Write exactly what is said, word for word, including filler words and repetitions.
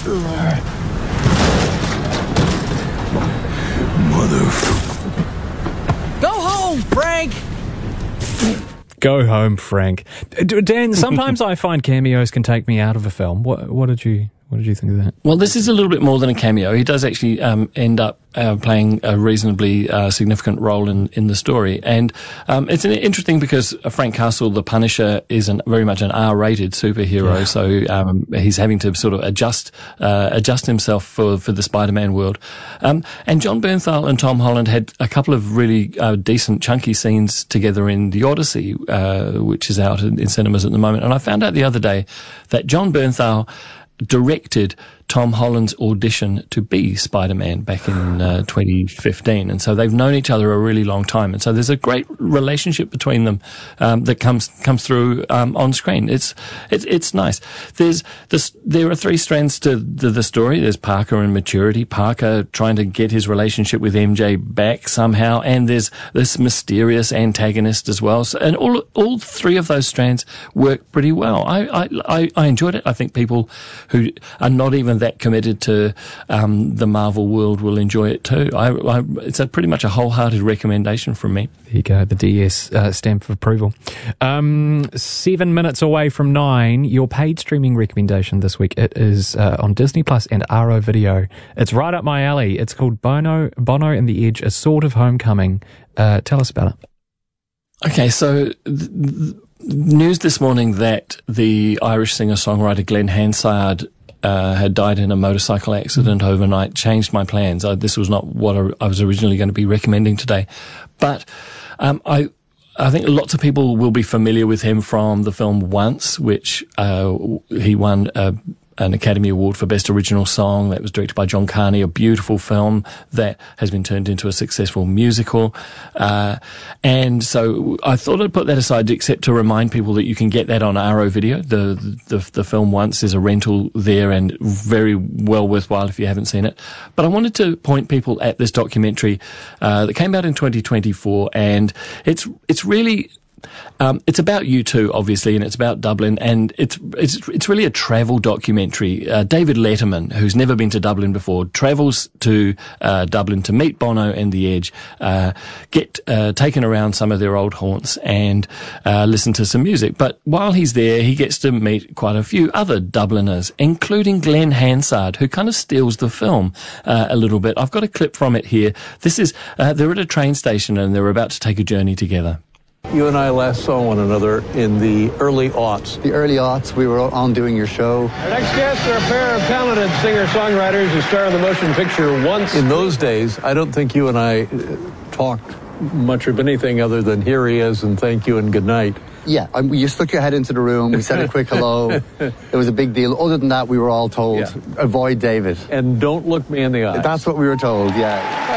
Motherfucker. Go home, Frank! Go home, Frank. Dan, sometimes I find cameos can take me out of a film. What, what did you... What did you think of that? Well, this is a little bit more than a cameo. He does actually um, end up uh, playing a reasonably uh, significant role in, in the story. And um, it's an, interesting because Frank Castle, the Punisher, is an, very much an R-rated superhero. Yeah. So um, he's having to sort of adjust uh, adjust himself for, for the Spider-Man world. Um, and Jon Bernthal and Tom Holland had a couple of really uh, decent, chunky scenes together in The Odyssey, uh, which is out in, in cinemas at the moment. And I found out the other day that Jon Bernthal directed Tom Holland's audition to be Spider-Man back in uh, twenty fifteen. And so they've known each other a really long time. And so there's a great relationship between them um, that comes comes through um, on screen. It's it's it's nice. There's this, there are three strands to the, the story. There's Parker and maturity. Parker trying to get his relationship with M J back somehow. And there's this mysterious antagonist as well. So, and all all three of those strands work pretty well. I, I, I enjoyed it. I think people who are not even that committed to um, the Marvel world will enjoy it too. I, I, it's a pretty much a wholehearted recommendation from me. There you go, the D S uh, stamp of approval. Um, seven minutes away from nine, your paid streaming recommendation this week. It is uh, on Disney Plus and Arrow Video. It's right up my alley. It's called Bono, Bono and the Edge, A Sort of Homecoming. Uh, tell us about it. Okay, so th- th- news this morning that the Irish singer-songwriter Glenn Hansard Uh, had died in a motorcycle accident overnight changed my plans. I, this was not what I, I was originally going to be recommending today. But um, I I think lots of people will be familiar with him from the film Once, which uh, he won a an Academy Award for Best Original Song. That was directed by John Carney, a beautiful film that has been turned into a successful musical. Uh, and so I thought I'd put that aside except to remind people that you can get that on Arrow Video. The, the, the film Once is a rental there and very well worthwhile if you haven't seen it. But I wanted to point people at this documentary, uh, that came out in twenty twenty-four, and it's, it's really, Um, it's about U two, obviously, and it's about Dublin, and it's it's it's really a travel documentary. Uh, David Letterman, who's never been to Dublin before, travels to uh, Dublin to meet Bono and The Edge, uh, get uh, taken around some of their old haunts, and uh, listen to some music. But while he's there, he gets to meet quite a few other Dubliners, including Glenn Hansard, who kind of steals the film uh, a little bit. I've got a clip from it here. This is uh, they're at a train station and they're about to take a journey together. You and I last saw one another in the early aughts. The early aughts, we were on doing your show. Our next guests are a pair of talented singer-songwriters who star in the motion picture Once. In those days, I don't think you and I talked much of anything other than here he is and thank you and good night. Yeah, um, you stuck your head into the room, we said a quick hello. It was a big deal. Other than that, we were all told, yeah. Avoid David. And don't look me in the eyes. That's what we were told, yeah.